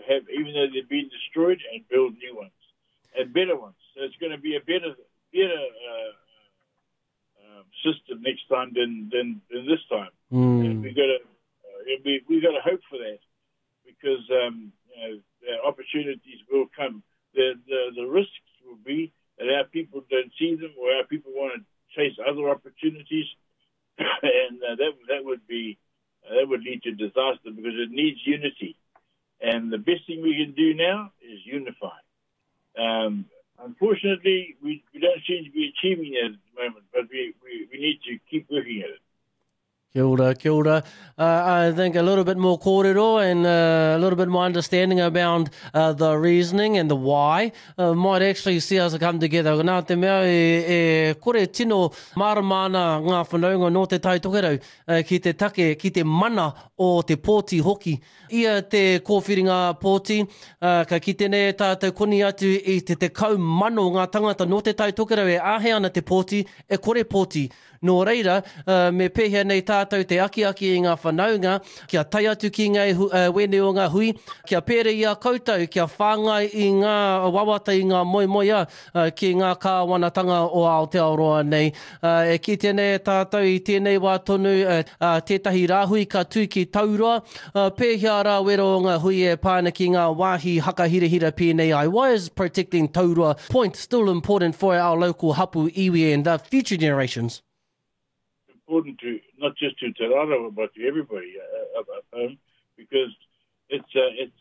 have, even though they've been destroyed, and build new ones and better ones. So it's going to be a better system next time than this time. And we got to hope for that, because the opportunities will come. The risks will be that our people don't see them, or our people want to chase other opportunities, and that would lead to disaster, because it needs unity. And the best thing we can do now is unify. Unfortunately, we don't seem to be achieving that at the moment, but we need to keep working at it. Kia ora, kia ora. I think a little bit more kōrero and a little bit more understanding about the reasoning and the why might actually see us come together. Nā te mea kore tino maramana ngā whanaunga no te taitokerau ki te take, ki te mana o te pōti hoki. Ia te kōwhiringa pōti, ka ki tēnei tātou koni atu i te kau mano ngā tangata no te taitokerau e āhe ana te pōti, e kore pōti. Nō reira, me pēhea nei tātou te aki-aki i ngā whanaunga, kia tai atu ki ngai wene o ngā hui, kia pere i a koutou, kia whāngai i ngā wawata i ngā moimoia ki ngā kāwanatanga o Aotearoa nei. E ki tēnei tātou i tēnei wā tonu, tētahi rāhui ka tū ki taurua, pēhea rā wero o ngā hui e pāna ki ngā wāhi hakahirahira pēnei ai. Why is protecting taurua point still important for our local hapu iwi and future generations? Important to not just to Te Rarawa, but to everybody up home, because it's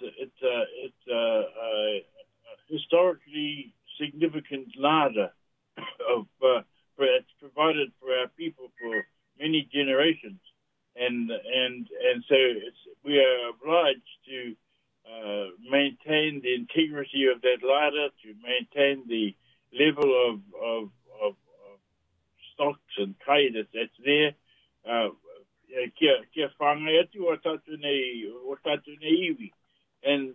a historically significant larder of it's provided for our people for many generations, and so we are obliged to maintain the integrity of that larder, to maintain the level of stocks and kai that's there. Kia whāngai atu o tātou nei iwi. And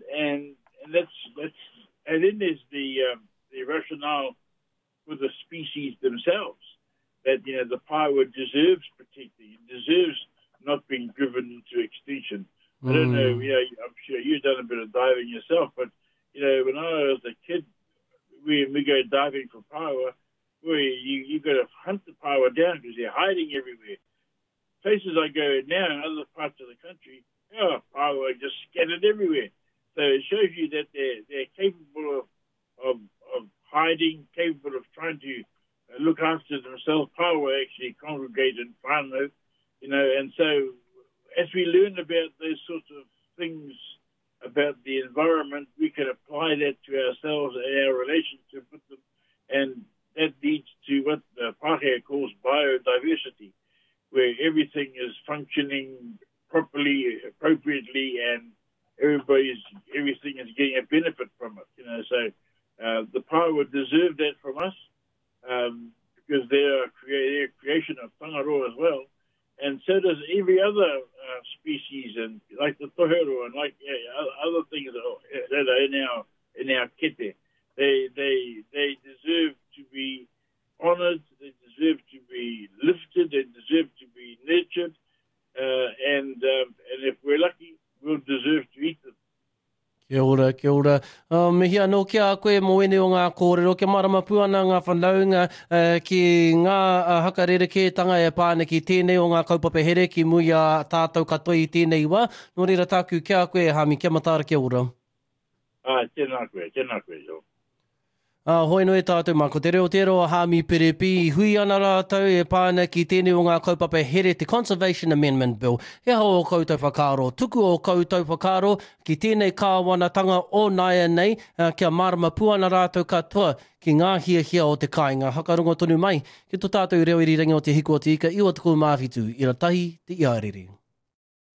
then there's the rationale for the species themselves, that the pāua deserves protecting, it deserves not being driven into extinction. I don't know, I'm sure you've done a bit of diving yourself, but when I was a kid, we go diving for pāua. You got to hunt the pāua down because they're hiding everywhere. Places I go now in other parts of the country, pāua are just scattered everywhere. So it shows you that they're capable of hiding, capable of trying to look after themselves. Pāua actually congregate in whānau, and so as we learn about those sorts of things about the environment, we can apply that to ourselves and our relationship with them, and that leads to what the Pākehā calls biodiversity, where everything is functioning properly, appropriately, and everything is getting a benefit from it. So the pāua deserve that from us, because they're a creation of Tangaroa as well, and so does every other species, and like the tohero and like other things that are in our kete. They deserve to be honoured, they deserve to be lifted, they deserve to be nurtured, and if we're lucky, we'll deserve to eat them. Kia ora, kia ora. Mihi anō kia a koe mo ene o ngā kōrero, ke marama puana ngā whanaunga ki ngā hakareriketanga e pāne ki tēnei o ngā kaupapa here ki mui a tātou katoa i tēnei wā. Nō reira tāku kia a koe, Hami, kia matāra, kia ora. Tēnā koe, jo. Hoi no e tātou mako, te reo te roa Hami Perepi, hui ana rātou e pāna ki tēnei o ngā kaupapa here te Conservation Amendment Bill. He hao o koutou whakaro, tuku o koutou whakaro, ki tēnei kāwanatanga o naia nei, kia marama puana rātou katoa ki ngā hia o te kāinga. Hakarongo tonu mai, ki tō tātou reo irirangi o te hiko o te ika, iwa tuku mawhitu, ira tahi te iarere.